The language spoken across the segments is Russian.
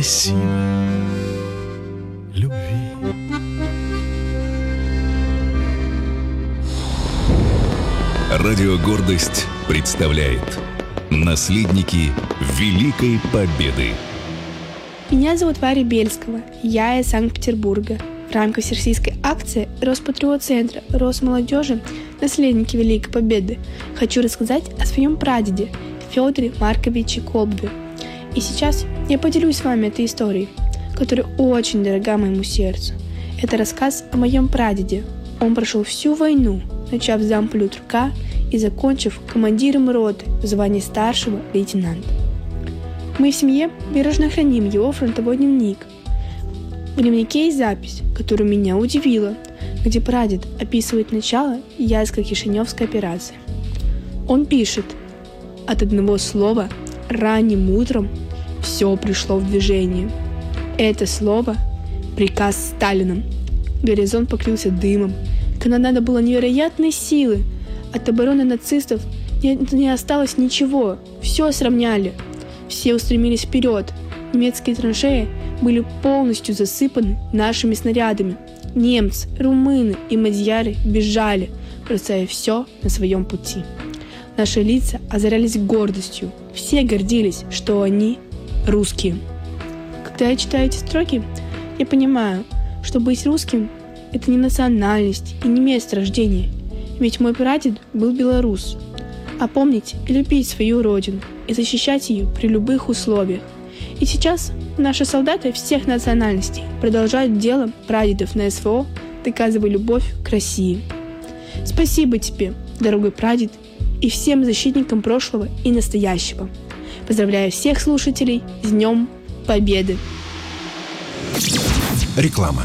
сила любви. Радио «Гордость» представляет «Наследники Великой Победы». Меня зовут Варя Бельского, я из Санкт-Петербурга. В рамках всероссийской акции Роспатриот-центра Росмолодежи «Наследники Великой Победы» хочу рассказать о своем прадеде Федоре Марковиче Колбе. И сейчас я поделюсь с вами этой историей, которая очень дорога моему сердцу. Это рассказ о моем прадеде. Он прошел всю войну, начав с замполитрука и закончив командиром роты в звании старшего лейтенанта. Мы в семье бережно храним его фронтовой дневник. В дневнике есть запись, которая меня удивила, где прадед описывает начало Вязько-Кишиневской операции. Он пишет: «От одного слова ранним утром все пришло в движение. Это слово – приказ Сталина. Горизонт покрылся дымом. Канонада была невероятной силы. От обороны нацистов не осталось ничего. Все сравняли. Все устремились вперед. Немецкие траншеи были полностью засыпаны нашими снарядами. Немцы, румыны и мадьяры бежали, бросая все на своем пути. Наши лица озарялись гордостью. Все гордились, что они русские». Когда я читаю эти строки, я понимаю, что быть русским – это не национальность и не место рождения. Ведь мой прадед был белорус. А помнить и любить свою родину и защищать ее при любых условиях. И сейчас наши солдаты всех национальностей продолжают дело прадедов на СВО, доказывая любовь к России. Спасибо тебе, дорогой прадед, и всем защитникам прошлого и настоящего. Поздравляю всех слушателей с Днем Победы! Реклама.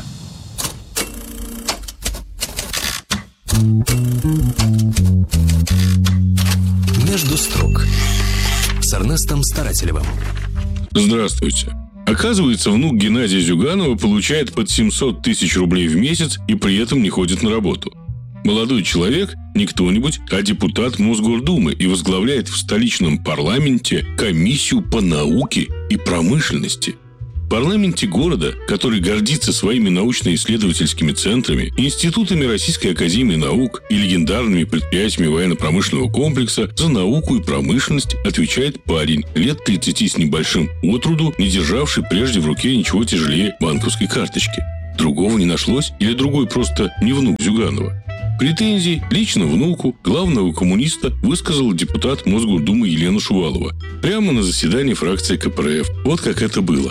Между строк с Эрнестом Старателевым. Здравствуйте. Оказывается, внук Геннадия Зюганова получает под 700 тысяч рублей в месяц и при этом не ходит на работу. Молодой человек не кто-нибудь, а депутат Мосгордумы и возглавляет в столичном парламенте комиссию по науке и промышленности. В парламенте города, который гордится своими научно-исследовательскими центрами, институтами Российской академии наук и легендарными предприятиями военно-промышленного комплекса, за науку и промышленность отвечает парень лет 30 с небольшим от роду, не державший прежде в руке ничего тяжелее банковской карточки. Другого не нашлось или другой просто не внук Зюганова? Претензии лично внуку главного коммуниста высказала депутат Мосгордумы Елена Шувалова прямо на заседании фракции КПРФ. Вот как это было.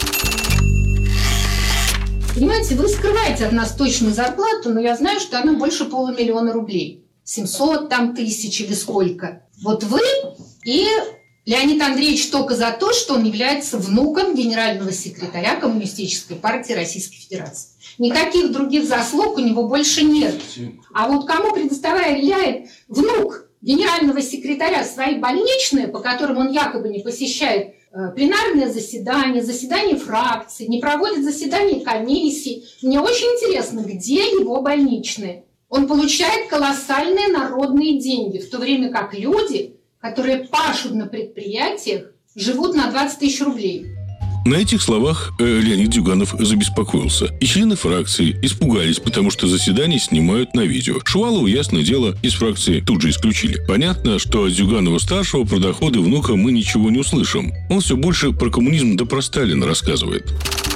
Понимаете, вы скрываете от нас точную зарплату, но я знаю, что она больше 500 000 рублей. 700 тысяч или сколько. Вот вы и Леонид Андреевич только за то, что он является внуком генерального секретаря Коммунистической партии Российской Федерации. Никаких других заслуг у него больше нет. А вот кому предоставляет внук генерального секретаря свои больничные, по которым он якобы не посещает пленарные заседания фракций, не проводит заседания комиссий. Мне очень интересно, где его больничные. Он получает колоссальные народные деньги, в то время как люди, которые пашут на предприятиях, живут на 20 000 рублей. На этих словах Леонид Зюганов забеспокоился. И члены фракции испугались, потому что заседания снимают на видео. Шувалову, ясное дело, из фракции тут же исключили. Понятно, что от Зюганова-старшего про доходы внука мы ничего не услышим. Он все больше про коммунизм да про Сталина рассказывает.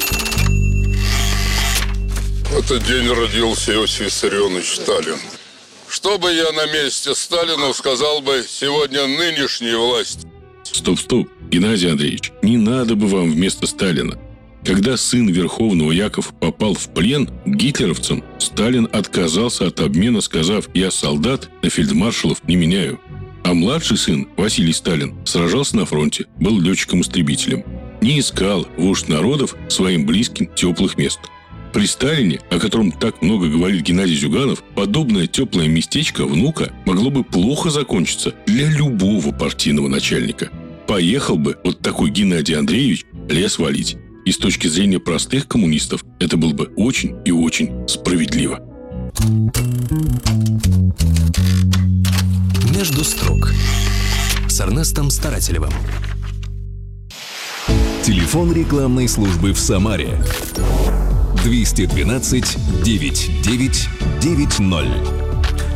В этот день родился Иосиф Виссарионович Сталин. Что бы я на месте Сталина сказал бы сегодня нынешней власти? Стоп, Геннадий Андреевич, не надо бы вам вместо Сталина. Когда сын Верховного Яков попал в плен к гитлеровцам, Сталин отказался от обмена, сказав: «Я солдат, на фельдмаршалов не меняю». А младший сын, Василий Сталин, сражался на фронте, был летчиком-истребителем. Не искал вождь народов своим близким теплых мест. При Сталине, о котором так много говорит Геннадий Зюганов, подобное теплое местечко внука могло бы плохо закончиться для любого партийного начальника. Поехал бы вот такой Геннадий Андреевич лес валить. И с точки зрения простых коммунистов это было бы очень и очень справедливо. Между строк с Эрнестом Старателевым. Телефон рекламной службы в Самаре 212 9990.